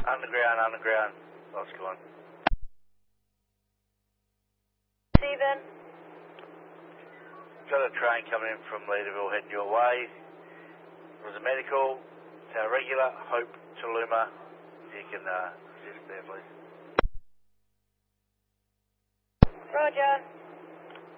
Underground. Lost one. Stephen. Got a train coming in from Leaderville heading your way. It was a medical. It's our regular Hope Toowoomba. If you can assist there, please. Roger.